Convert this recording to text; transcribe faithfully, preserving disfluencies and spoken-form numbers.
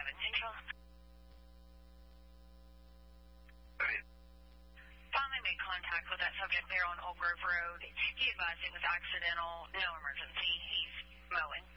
seven Central. Right. Finally made contact with that subject there on Oak Grove Road. He advised it was accidental, no emergency. He's mowing.